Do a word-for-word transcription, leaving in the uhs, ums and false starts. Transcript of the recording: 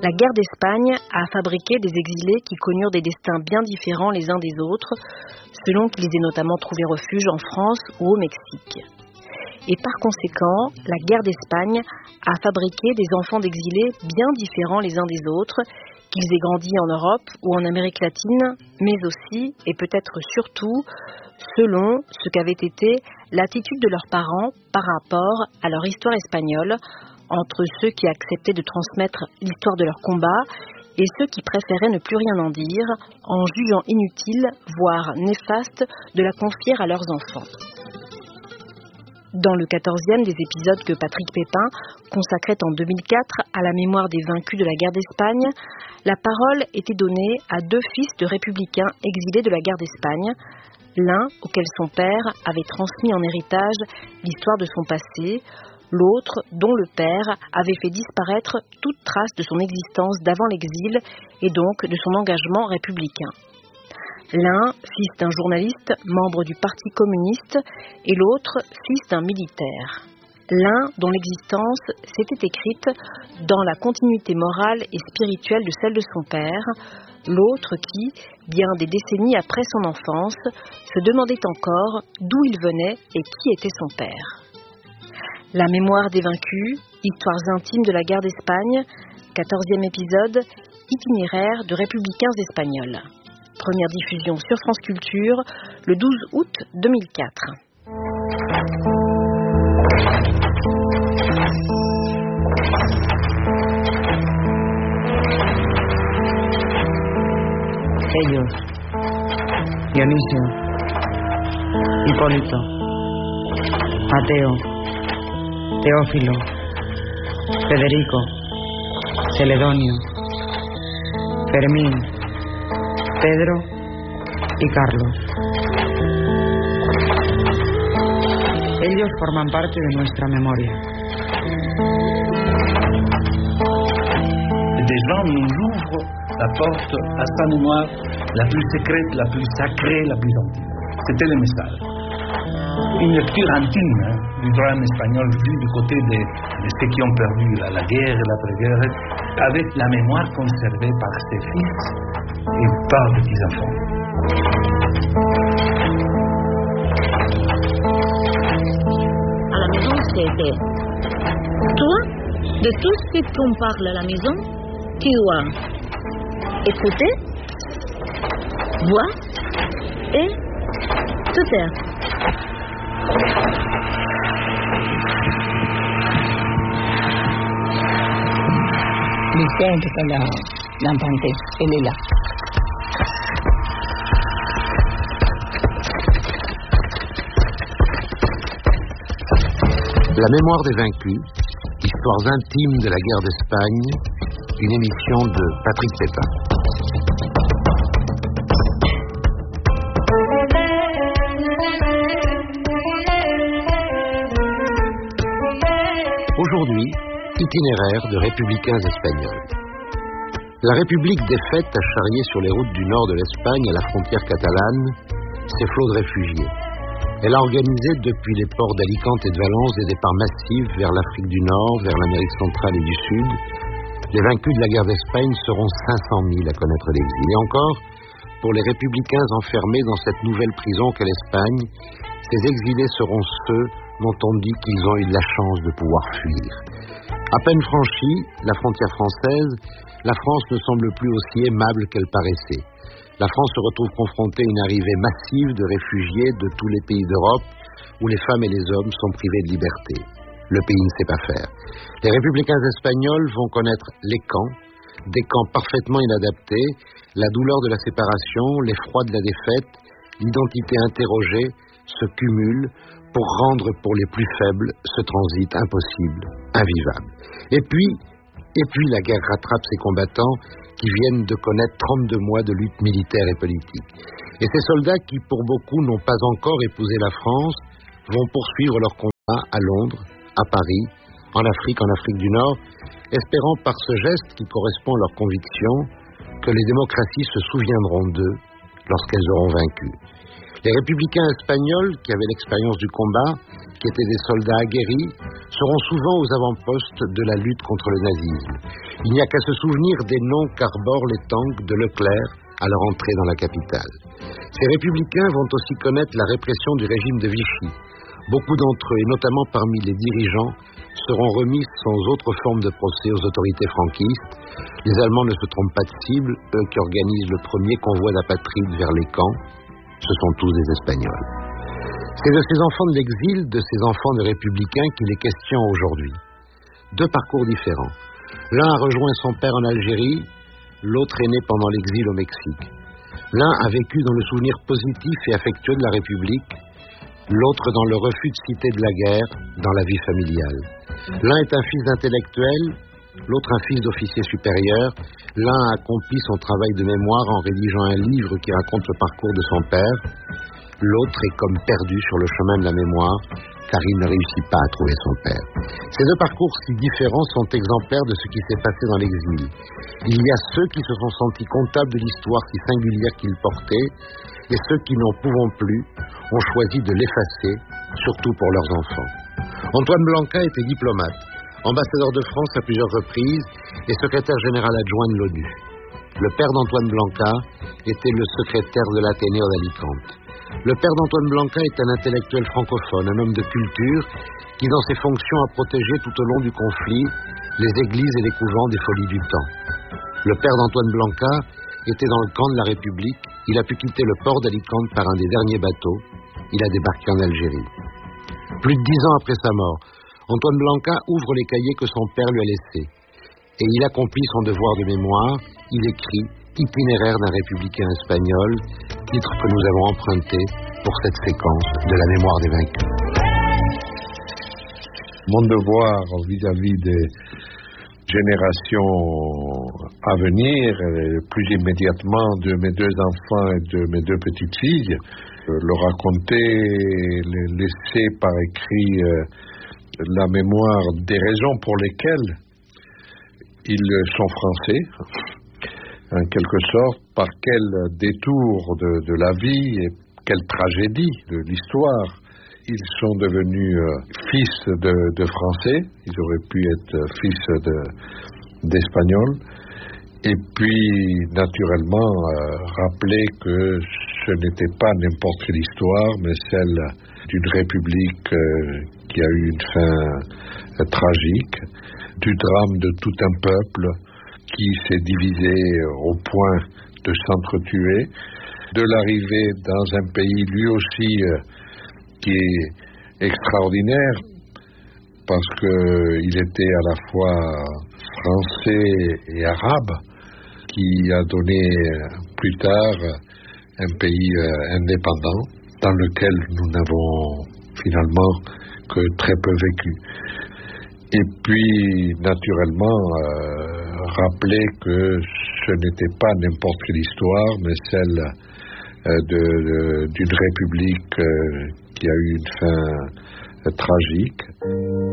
La guerre d'Espagne a fabriqué des exilés qui connurent des destins bien différents les uns des autres, selon qu'ils aient notamment trouvé refuge en France ou au Mexique. Et par conséquent, la guerre d'Espagne a fabriqué des enfants d'exilés bien différents les uns des autres, qu'ils aient grandi en Europe ou en Amérique latine, mais aussi, et peut-être surtout, selon ce qu'avait été l'attitude de leurs parents par rapport à leur histoire espagnole, entre ceux qui acceptaient de transmettre l'histoire de leur combat et ceux qui préféraient ne plus rien en dire, en jugeant inutile, voire néfaste, de la confier à leurs enfants. Dans le quatorzième des épisodes que Patrick Pépin consacrait en deux mille quatre à la mémoire des vaincus de la guerre d'Espagne, la parole était donnée à deux fils de républicains exilés de la guerre d'Espagne, l'un auquel son père avait transmis en héritage l'histoire de son passé, l'autre dont le père avait fait disparaître toute trace de son existence d'avant l'exil et donc de son engagement républicain. L'un, fils d'un journaliste, membre du Parti communiste, et l'autre, fils d'un militaire. L'un dont l'existence s'était écrite dans la continuité morale et spirituelle de celle de son père, l'autre qui, bien des décennies après son enfance, se demandait encore d'où il venait et qui était son père. La mémoire des vaincus, histoires intimes de la guerre d'Espagne, quatorzième épisode, itinéraire de républicains espagnols. Première diffusion sur France Culture, le douze août deux mille quatre. Ellos, Dionisio, Hipólito, Mateo, Teófilo, Federico, Celedonio, Fermín, Pedro y Carlos. Ellos forman parte de nuestra memoria. Des gens nous ouvrent la porte à sa mémoire la plus secrète, la plus sacrée, la plus intime. C'était le message. Une lecture intime hein, du drame espagnol vu du côté de, de ceux qui ont perdu la, la guerre, l'après-guerre, avec la mémoire conservée par ses fils et par petits-enfants. À la maison, c'était toi, de tout ce qu'on parle à la maison, tu as écouté, voir et te taire. L'histoire de la l'inventer, elle est là. La mémoire des vaincus, histoires intimes de la guerre d'Espagne, une émission de Patrick Pépin. Aujourd'hui, itinéraire de républicains espagnols. La République défaite a charrié sur les routes du nord de l'Espagne, à la frontière catalane, ses flots de réfugiés. Elle a organisé depuis les ports d'Alicante et de Valence des départs massifs vers l'Afrique du Nord, vers l'Amérique centrale et du Sud. Les vaincus de la guerre d'Espagne seront cinq cent mille à connaître l'exil. Et encore, pour les républicains enfermés dans cette nouvelle prison qu'est l'Espagne, ces exilés seront ceux dont on dit qu'ils ont eu de la chance de pouvoir fuir. À peine franchie, la frontière française, la France ne semble plus aussi aimable qu'elle paraissait. La France se retrouve confrontée à une arrivée massive de réfugiés de tous les pays d'Europe où les femmes et les hommes sont privés de liberté. Le pays ne sait pas faire. Les républicains espagnols vont connaître les camps, des camps parfaitement inadaptés, la douleur de la séparation, l'effroi de la défaite, l'identité interrogée se cumulent pour rendre pour les plus faibles ce transit impossible, invivable. Et puis, et puis la guerre rattrape ces combattants qui viennent de connaître trente-deux mois de lutte militaire et politique. Et ces soldats qui, pour beaucoup, n'ont pas encore épousé la France, vont poursuivre leur combat à Londres, à Paris, en Afrique, en Afrique du Nord, espérant par ce geste qui correspond à leur conviction que les démocraties se souviendront d'eux lorsqu'elles auront vaincu. Les républicains espagnols, qui avaient l'expérience du combat, qui étaient des soldats aguerris, seront souvent aux avant-postes de la lutte contre le nazisme. Il n'y a qu'à se souvenir des noms qu'arborent les tanks de Leclerc à leur entrée dans la capitale. Ces républicains vont aussi connaître la répression du régime de Vichy. Beaucoup d'entre eux, et notamment parmi les dirigeants, seront remis sans autre forme de procès aux autorités franquistes. Les Allemands ne se trompent pas de cible, eux qui organisent le premier convoi d'apatrides vers les camps, ce sont tous des Espagnols. C'est de ces enfants de l'exil, de ces enfants de républicains qu'il est question aujourd'hui. Deux parcours différents. L'un a rejoint son père en Algérie, l'autre est né pendant l'exil au Mexique. L'un a vécu dans le souvenir positif et affectueux de la République, l'autre dans le refus de citer de la guerre, dans la vie familiale. L'un est un fils d'intellectuel, l'autre un fils d'officier supérieur. L'un a accompli son travail de mémoire en rédigeant un livre qui raconte le parcours de son père. L'autre est comme perdu sur le chemin de la mémoire, car il ne réussit pas à trouver son père. Ces deux parcours si différents sont exemplaires de ce qui s'est passé dans l'exil. Il y a ceux qui se sont sentis comptables de l'histoire si singulière qu'ils portaient, et ceux qui, n'en pouvant plus, ont choisi de l'effacer, surtout pour leurs enfants. Antoine Blanca était diplomate, ambassadeur de France à plusieurs reprises et secrétaire général adjoint de l'ONU. Le père d'Antoine Blanca était le secrétaire de l'Athénéum d'Alicante. Le père d'Antoine Blanca est un intellectuel francophone, un homme de culture qui, dans ses fonctions, a protégé tout au long du conflit les églises et les couvents des folies du temps. Le père d'Antoine Blanca était dans le camp de la République. Il a pu quitter le port d'Alicante par un des derniers bateaux. Il a débarqué en Algérie. Plus de dix ans après sa mort, Antoine Blanca ouvre les cahiers que son père lui a laissés. Et il accomplit son devoir de mémoire. Il écrit « Itinéraire d'un républicain espagnol », titre que nous avons emprunté pour cette séquence de la mémoire des vaincus. Mon devoir vis-à-vis des générations à venir, plus immédiatement de mes deux enfants et de mes deux petites filles, leur raconter, les laisser par écrit la mémoire des raisons pour lesquelles ils sont français, en quelque sorte, par quel détour de, de la vie et quelle tragédie de l'histoire ils sont devenus euh, fils de, de Français. Ils auraient pu être fils de, d'Espagnols. Et puis, naturellement, euh, rappeler que ce n'était pas n'importe quelle histoire, mais celle d'une république euh, qui a eu une fin euh, tragique, du drame de tout un peuple qui s'est divisé au point de s'entretuer, de l'arrivée dans un pays lui aussi euh, qui est extraordinaire parce qu'il était à la fois français et arabe, qui a donné plus tard un pays euh, indépendant dans lequel nous n'avons finalement que très peu vécu. Et puis, naturellement, euh, rappeler que ce n'était pas n'importe quelle histoire, mais celle euh, de, de, d'une république euh, qui a eu une fin euh, tragique.